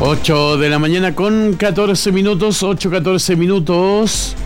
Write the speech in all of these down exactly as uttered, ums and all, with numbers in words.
ocho de la mañana con catorce minutos, ocho catorce minutos.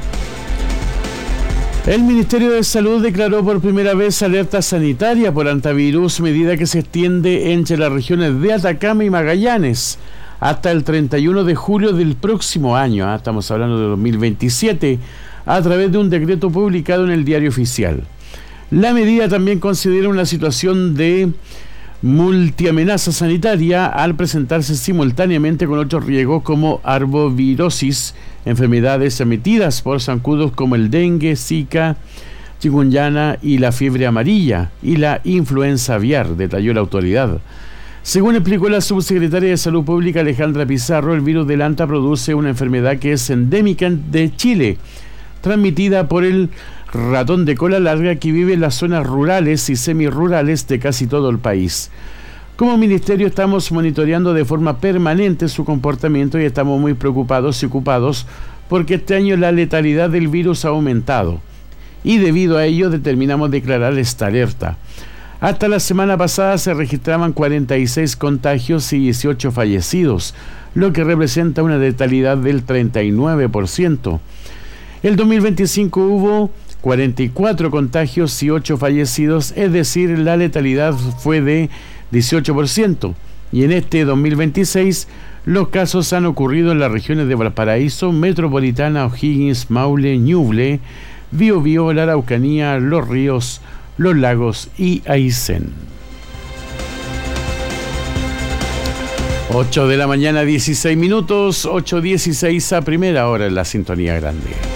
El Ministerio de Salud declaró por primera vez alerta sanitaria por antivirus, medida que se extiende entre las regiones de Atacama y Magallanes hasta el treinta y uno de julio del próximo año, ¿eh? Estamos hablando de dos mil veintisiete, a través de un decreto publicado en el Diario Oficial. La medida también considera una situación de multiamenaza sanitaria al presentarse simultáneamente con otros riesgos como arbovirosis, enfermedades transmitidas por zancudos como el dengue, zika, chikungunya y la fiebre amarilla y la influenza aviar, detalló la autoridad. Según explicó la subsecretaria de Salud Pública Alejandra Pizarro, el virus del anta produce una enfermedad que es endémica de Chile, transmitida por el ratón de cola larga que vive en las zonas rurales y semirurales de casi todo el país. Como ministerio estamos monitoreando de forma permanente su comportamiento y estamos muy preocupados y ocupados porque este año la letalidad del virus ha aumentado y debido a ello determinamos declarar esta alerta. Hasta la semana pasada se registraban cuarenta y seis contagios y dieciocho fallecidos, lo que representa una letalidad del treinta y nueve por ciento. El dos mil veinticinco hubo cuarenta y cuatro contagios y ocho fallecidos, es decir, la letalidad fue de dieciocho por ciento. Y en este dos mil veintiséis, los casos han ocurrido en las regiones de Valparaíso, Metropolitana, O'Higgins, Maule, Ñuble, Biobío, la Araucanía, Los Ríos, Los Lagos y Aysén. ocho de la mañana, dieciséis minutos, ocho dieciséis a primera hora en la sintonía grande.